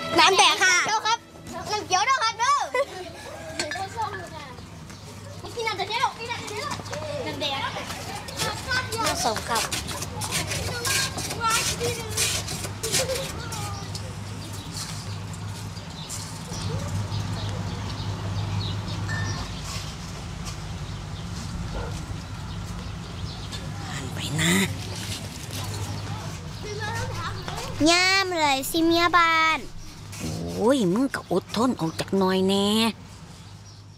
น้ำแดงค่ะเจ้าครับน้ำเขียวเด้อครับเด้อพี่น้ำจะเที่ยวพี่น้ำจะเที่ยวน้ำแดงผสมครับไปนะย่ามเลยสิเมียบ้านโอ้ยมึงก็อดทนออกจากหน่อยแน่